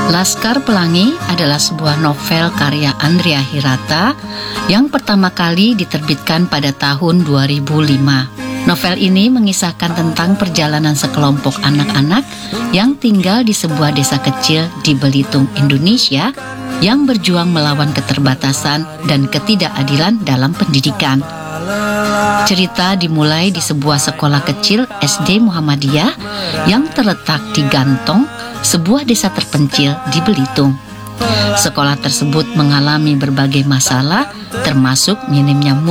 Laskar Pelangi adalah sebuah novel karya Andrea Hirata yang pertama kali diterbitkan pada tahun 2005. Novel ini mengisahkan tentang perjalanan sekelompok anak-anak yang tinggal di sebuah desa kecil di Belitung, Indonesia, yang berjuang melawan keterbatasan dan ketidakadilan dalam pendidikan. Cerita dimulai di sebuah sekolah kecil SD Muhammadiyah yang terletak di Gantong, sebuah desa terpencil di Belitung. Sekolah tersebut mengalami berbagai masalah, termasuk minimnya